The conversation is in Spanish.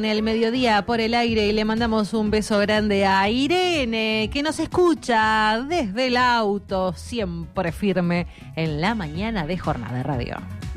En el mediodía por el aire y le mandamos un beso grande a Irene, que nos escucha desde el auto, siempre firme en la mañana de Jornada Radio.